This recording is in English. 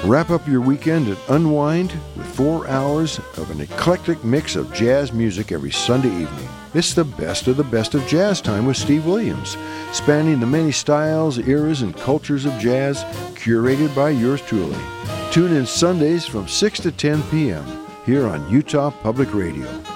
Wrap up your weekend and unwind with 4 hours of an eclectic mix of jazz music every Sunday evening. It's the best of jazz time with Steve Williams, spanning the many styles, eras, and cultures of jazz, curated by yours truly. Tune in Sundays from 6 to 10 p.m. here on Utah Public Radio.